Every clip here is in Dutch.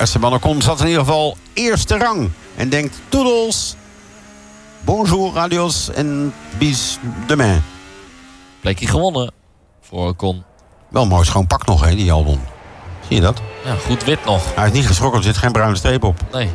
Esteban Ocon zat in ieder geval eerste rang. En denkt, toedels. Bonjour, adios en bis demain. Plekje gewonnen voor Ocon. Wel een mooi schoon pak nog, hè, die Albon. Zie je dat? Ja, goed wit nog. Hij is niet geschrokken, er zit geen bruine streep op. Nee.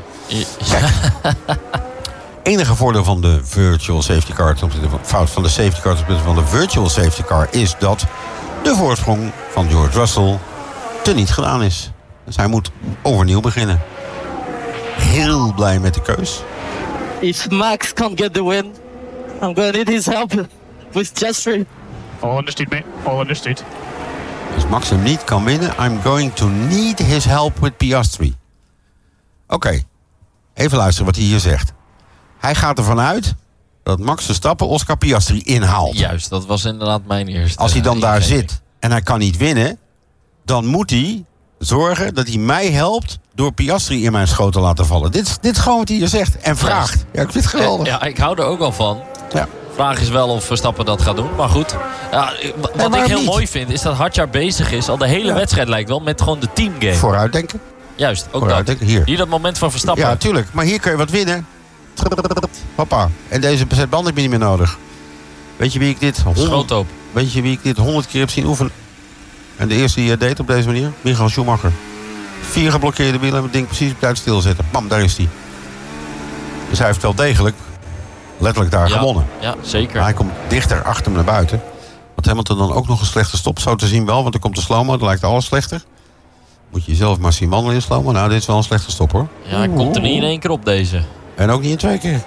Enige voordeel van de virtual safety car, fout van de safety car ten opzichte van de virtual safety car, is dat de voorsprong van George Russell teniet gedaan is. Dus hij moet overnieuw beginnen. Heel blij met de keus. If Max can't get the win, I'm gonna need his help with Piastri. All understood, mate. All understood. Als Max hem niet kan winnen, I'm going to need his help with Piastri. Oké, even luisteren wat hij hier zegt. Hij gaat ervan uit dat Max Verstappen Oscar Piastri inhaalt. Juist, dat was inderdaad mijn eerste. Als hij dan daar zit en hij kan niet winnen, dan moet hij zorgen dat hij mij helpt door Piastri in mijn schoot te laten vallen. Dit is gewoon wat hij hier zegt en vraagt. Ja, ik vind het geweldig. Ja, ik hou er ook wel van. Ja. Vraag is wel of Verstappen dat gaat doen, maar goed. Ja, wat ik heel mooi vind, is dat Hadjar bezig is. Al de hele wedstrijd lijkt wel met gewoon de teamgame. Vooruitdenken. Juist, ook Vooruitdenken. dat. Hier Dat moment van Verstappen. Ja, tuurlijk. Maar hier kun je wat winnen. Hoppa. En deze set band heb je niet meer nodig. Weet je wie ik dit... Schoothoop. Weet je wie ik dit 100 keer heb zien oefenen? En de eerste die hij deed op deze manier? Michael Schumacher. 4 geblokkeerde wielen en het ding precies op tijd stilzetten. Bam, daar is hij. Dus hij heeft wel degelijk letterlijk daar gewonnen. Ja, zeker. Maar hij komt dichter achter hem naar buiten. Wat Hamilton dan ook nog een slechte stop. Zo te zien wel, want er komt de slow-mo. Dan lijkt alles slechter. Moet je zelf maar zien wandelen in slow-mo. Nou, dit is wel een slechte stop, hoor. Ja, hij komt er niet in 1 keer op, deze. En ook niet in 2 keer.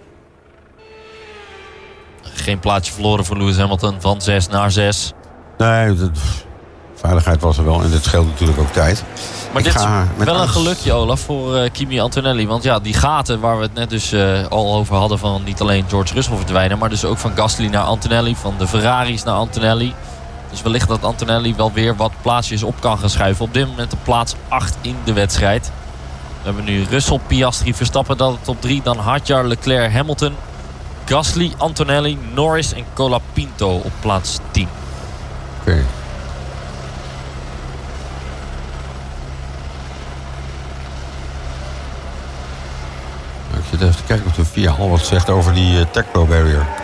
Geen plaatsje verloren voor Lewis Hamilton. Van 6 naar 6. Nee, veiligheid was er wel. En dit scheelt natuurlijk ook tijd. Maar dit is wel een gelukje, Olaf, voor Kimi Antonelli. Want ja, die gaten waar we het net dus al over hadden... van niet alleen George Russell verdwijnen... maar dus ook van Gasly naar Antonelli, van de Ferraris naar Antonelli. Dus wellicht dat Antonelli wel weer wat plaatsjes op kan gaan schuiven. Op dit moment op plaats 8 in de wedstrijd. We hebben nu Russell, Piastri, Verstappen dat het op 3. Dan Hadjar, Leclerc, Hamilton. Gasly, Antonelli, Norris en Colapinto op plaats 10. Oké. Ik zit even te kijken of de VIA al wat zegt over die Tech Pro Barrier.